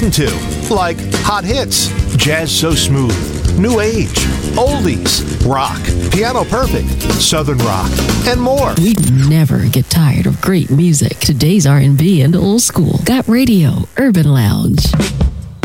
listen to, like hot hits, jazz so smooth, new age, oldies, rock, piano perfect, southern rock, and more. We never get tired of great music. Today's R&B and old school. Got Radio Urban Lounge.